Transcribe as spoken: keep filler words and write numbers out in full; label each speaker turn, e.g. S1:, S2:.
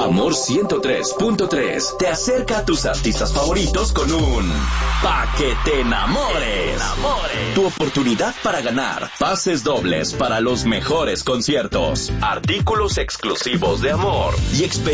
S1: Amor ciento tres punto tres te acerca a tus artistas favoritos con un Pa' que te enamores. Tu oportunidad para ganar pases dobles para los mejores conciertos, artículos exclusivos de Amor y experiencias